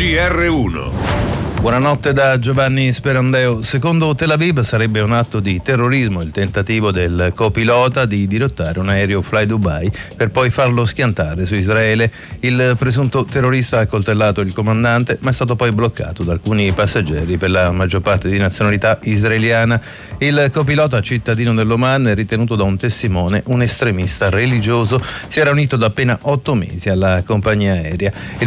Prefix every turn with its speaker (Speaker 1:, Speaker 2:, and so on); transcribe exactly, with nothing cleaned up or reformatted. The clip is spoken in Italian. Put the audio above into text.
Speaker 1: G R uno.
Speaker 2: Buonanotte da Giovanni Sperandeo. Secondo Tel Aviv sarebbe un atto di terrorismo il tentativo del copilota di dirottare un aereo Fly Dubai per poi farlo schiantare su Israele. Il presunto terrorista ha accoltellato il comandante, ma è stato poi bloccato da alcuni passeggeri, per la maggior parte di nazionalità israeliana. Il copilota, cittadino dell'Oman, ritenuto da un testimone un estremista religioso, si era unito da appena otto mesi alla compagnia aerea.